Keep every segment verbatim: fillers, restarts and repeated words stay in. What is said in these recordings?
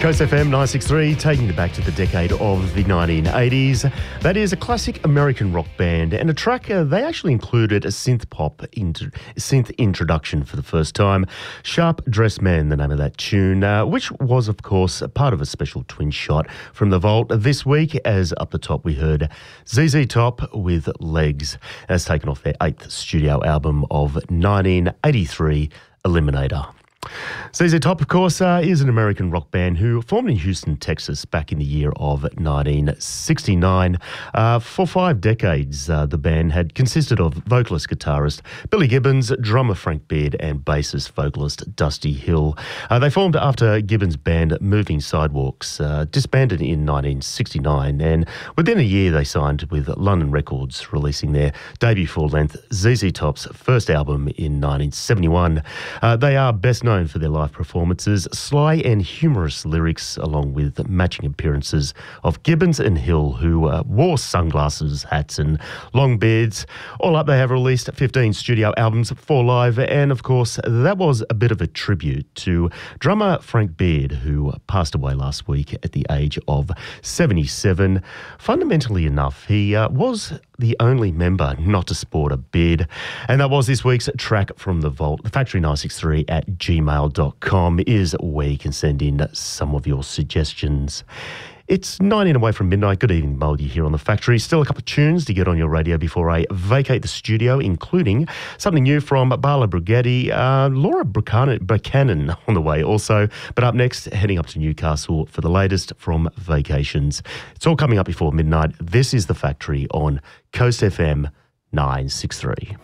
Coast F M nine sixty-three, taking you back to the decade of the nineteen eighties. That is a classic American rock band, and a track uh, they actually included a synth pop into, synth introduction for the first time. Sharp Dressed Man, the name of that tune, uh, which was, of course, part of a special twin shot from the vault this week. As up the top we heard Z Z Top with Legs, as taken off their eighth studio album of nineteen eighty-three, Eliminator. Z Z Top, of course, uh, is an American rock band who formed in Houston, Texas back in the year of nineteen sixty-nine. Uh, for five decades, uh, the band had consisted of vocalist guitarist Billy Gibbons, drummer Frank Beard, and bassist vocalist Dusty Hill. Uh, they formed after Gibbons' band Moving Sidewalks uh, disbanded in nineteen sixty-nine, and within a year they signed with London Records, releasing their debut full-length Z Z Top's first album in nineteen seventy-one. Uh, they are best known for their live performances, sly and humorous lyrics, along with matching appearances of Gibbons and Hill, who uh, wore sunglasses, hats and long beards. All up, they have released fifteen studio albums, four live, and of course that was a bit of a tribute to drummer Frank Beard, who passed away last week at the age of seventy-seven. Fundamentally enough, he uh, was the only member not to sport a beard. And that was this week's track from the vault. The Factory nine sixty-three at gmail dot com is where you can send in some of your suggestions. It's nineteen away from midnight. Good evening, Moldy, here on The Factory. Still a couple of tunes to get on your radio before I vacate the studio, including something new from Bala Brigadi, uh, Laura Buchanan, Buchanan on the way also. But up next, heading up to Newcastle for the latest from Vacations. It's all coming up before midnight. This is The Factory on Coast F M nine sixty-three.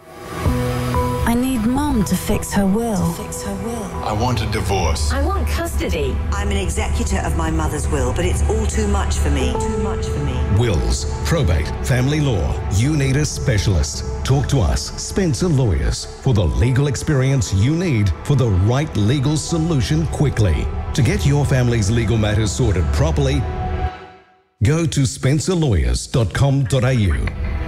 I need Mum to fix her will. To fix her will. I want a divorce. I want custody. I'm an executor of my mother's will, but it's all too much for me. Too much for me. Wills, probate, family law. You need a specialist. Talk to us, Spencer Lawyers, for the legal experience you need for the right legal solution quickly. To get your family's legal matters sorted properly, go to spencer lawyers dot com dot a u.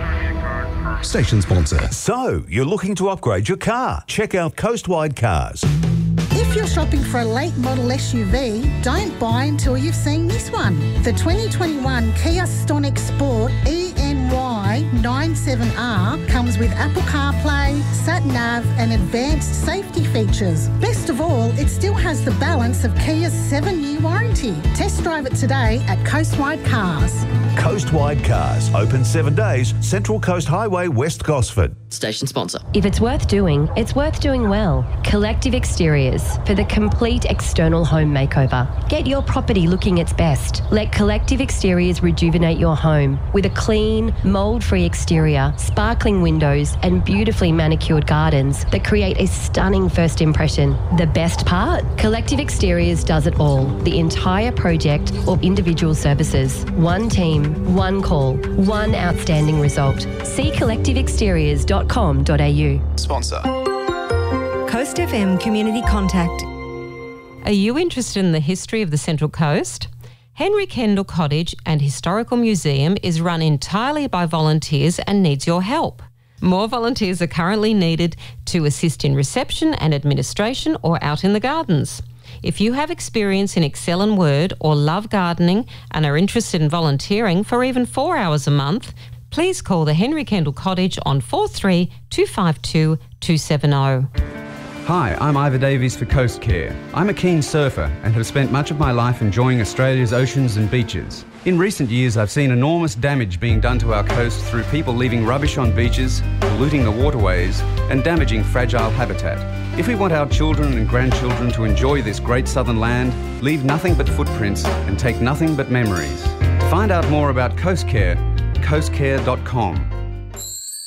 Station sponsor. So, you're looking to upgrade your car? Check out Coastwide Cars. If you're shopping for a late model S U V, don't buy until you've seen this one. The twenty twenty-one Kia Stonic Sport E N Y ninety-seven R comes with Apple CarPlay, Sat-Nav and advanced safety features. Best of all, it still has the balance of Kia's seven-year warranty. Test drive it today at Coastwide Cars. Coastwide Cars, open seven days, Central Coast Highway, West Gosford. Station sponsor. If it's worth doing, it's worth doing well. Collective Exteriors, for the complete external home makeover. Get your property looking its best. Let Collective Exteriors rejuvenate your home with a clean, mould-free exterior, sparkling windows and beautifully manicured gardens that create a stunning first impression. The best part? Collective Exteriors does it all. The entire project or individual services. One team, one call, one outstanding result. See collective exteriors dot com dot a u. Sponsor. Coast F M Community Contact. Are you interested in the history of the Central Coast? Henry Kendall Cottage and Historical Museum is run entirely by volunteers and needs your help. More volunteers are currently needed to assist in reception and administration or out in the gardens. If you have experience in Excel and Word or love gardening and are interested in volunteering for even four hours a month, please call the Henry Kendall Cottage on four three two five two two seven zero. Hi, I'm Ivor Davies for Coast Care. I'm a keen surfer and have spent much of my life enjoying Australia's oceans and beaches. In recent years, I've seen enormous damage being done to our coast through people leaving rubbish on beaches, polluting the waterways, and damaging fragile habitat. If we want our children and grandchildren to enjoy this great southern land, leave nothing but footprints and take nothing but memories. Find out more about Coast Care, coast care dot com.